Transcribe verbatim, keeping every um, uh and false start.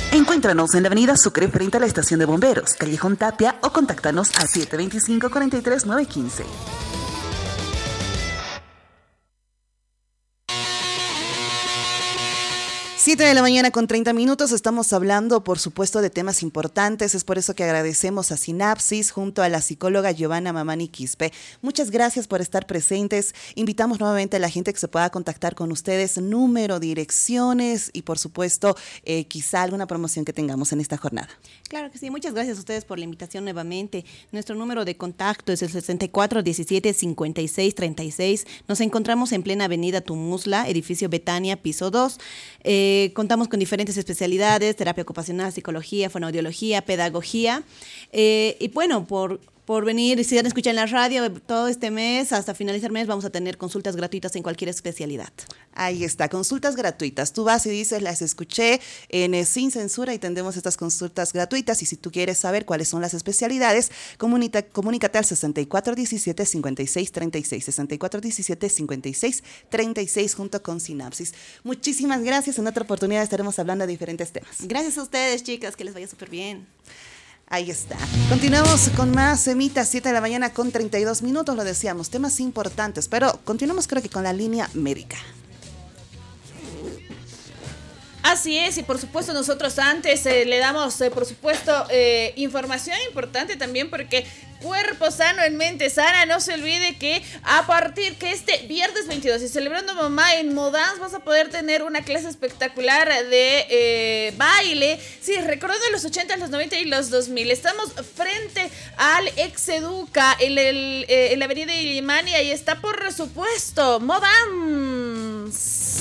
Encuéntranos en la avenida Sucre frente a la estación de bomberos, Callejón Tapia, o contáctanos al siete dos cinco, cuatro tres nueve uno cinco. siete de la mañana con treinta minutos, estamos hablando por supuesto de temas importantes, es por eso que agradecemos a Sinapsis junto a la psicóloga Giovanna Mamani Quispe. Muchas gracias por estar presentes, invitamos nuevamente a la gente que se pueda contactar con ustedes, número, direcciones y por supuesto eh, quizá alguna promoción que tengamos en esta jornada. Claro que sí, muchas gracias a ustedes por la invitación nuevamente. Nuestro número de contacto es el sesenta y cuatro diecisiete cincuenta y seis treinta y seis. Nos encontramos en plena avenida Tumusla, edificio Betania, piso dos. Eh, contamos con diferentes especialidades, terapia ocupacional, psicología, fonoaudiología, pedagogía. Eh, y bueno, por... por venir, si han escuchado en la radio todo este mes, hasta finalizar mes, vamos a tener consultas gratuitas en cualquier especialidad. Ahí está, consultas gratuitas. Tú vas y dices, las escuché en eh, Sin Censura y tendremos estas consultas gratuitas. Y si tú quieres saber cuáles son las especialidades, comunica, comunícate al sesenta y cuatro diecisiete cincuenta y seis treinta y seis, sesenta y cuatro diecisiete cincuenta y seis treinta y seis junto con Sinapsis. Muchísimas gracias. En otra oportunidad estaremos hablando de diferentes temas. Gracias a ustedes, chicas, que les vaya súper bien. Ahí está. Continuamos con más semitas, siete de la mañana con treinta y dos minutos, lo decíamos, temas importantes, pero continuamos creo que con la línea médica. Así es, y por supuesto nosotros antes eh, le damos, eh, por supuesto, eh, información importante también porque cuerpo sano en mente sana. No se olvide que a partir que este viernes veintidós y celebrando mamá en Modans vas a poder tener una clase espectacular de eh, baile. Sí, recordando los ochenta, los noventa y los dos mil. Estamos frente al Exeduca en, el, eh, en la avenida Illimani. Ahí está por supuesto Modans.